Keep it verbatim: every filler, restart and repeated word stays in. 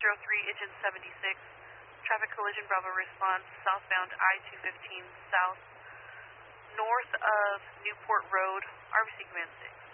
zero three, engine seventy-six. Traffic collision, Bravo response, southbound I two fifteen south, north of Newport Road, R B C Command six.